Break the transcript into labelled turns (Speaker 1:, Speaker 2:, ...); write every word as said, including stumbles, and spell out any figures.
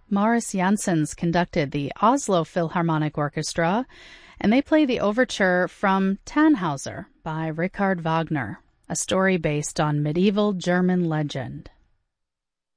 Speaker 1: Maurice Janssens conducted the Oslo Philharmonic Orchestra, and they play the overture from Tannhauser by Richard Wagner, a story based on medieval German legend.